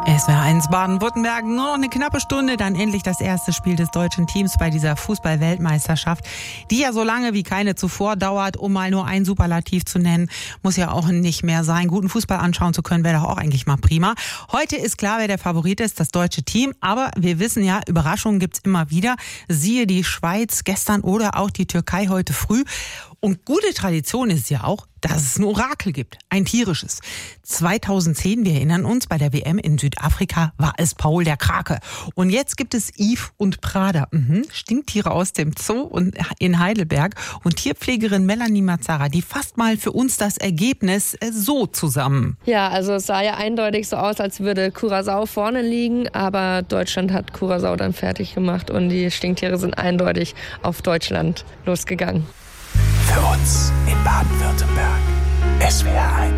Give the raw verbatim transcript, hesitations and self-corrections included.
S W R eins Baden-Württemberg, nur noch eine knappe Stunde, dann endlich das erste Spiel des deutschen Teams bei dieser Fußball-Weltmeisterschaft, die ja so lange wie keine zuvor dauert, um mal nur ein Superlativ zu nennen, muss ja auch nicht mehr sein. Guten Fußball anschauen zu können, wäre doch auch eigentlich mal prima. Heute ist klar, wer der Favorit ist, das deutsche Team, aber wir wissen ja, Überraschungen gibt's immer wieder. Siehe die Schweiz gestern oder auch die Türkei heute früh. Und gute Tradition ist ja auch, dass es ein Orakel gibt, ein tierisches. zweitausendzehn, wir erinnern uns, bei der W M in Südafrika war es Paul der Krake. Und jetzt gibt es Yves und Prada, mhm. Stinktiere aus dem Zoo und in Heidelberg. Und Tierpflegerin Melanie Mazzara, die fasst mal für uns das Ergebnis so zusammen. Ja, also es sah ja eindeutig so aus, als würde Curaçao vorne liegen, aber Deutschland hat Curaçao dann fertig gemacht und die Stinktiere sind eindeutig auf Deutschland losgegangen. Für uns in Baden-Württemberg. S W R eins.